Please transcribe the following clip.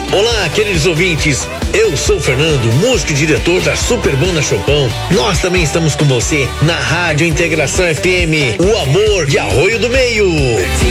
Olá, queridos ouvintes. Eu sou o Fernando, músico e diretor da Super Banda Chopão. Nós também estamos com você na Rádio Integração FM, o amor de Arroio do Meio.